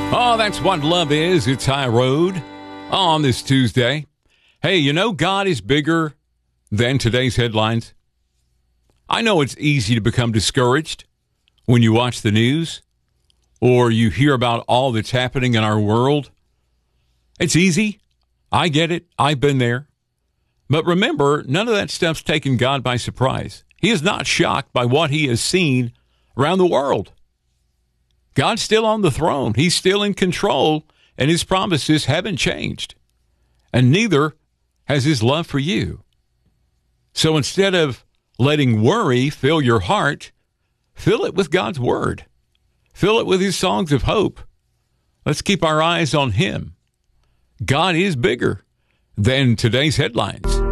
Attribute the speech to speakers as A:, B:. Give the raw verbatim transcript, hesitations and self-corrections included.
A: Oh, that's what love is. It's High Road on this Tuesday. Hey, you know, God is bigger than today's headlines. I know it's easy to become discouraged when you watch the news or you hear about all that's happening in our world. It's easy. I get it. I've been there. But remember, none of that stuff's taken God by surprise. He is not shocked by what he has seen around the world. God's still on the throne. He's still in control, and his promises haven't changed. And neither has his love for you. So instead of letting worry fill your heart, fill it with God's word. Fill it with his songs of hope. Let's keep our eyes on him. God is bigger than today's headlines.